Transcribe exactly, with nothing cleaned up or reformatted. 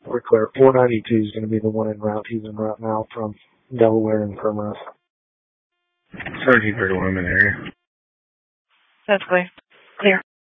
We're clear. four ninety-two is going to be the one in route. He's en route now from Delaware and Primrose. thirty thirty-one in area. That's clear.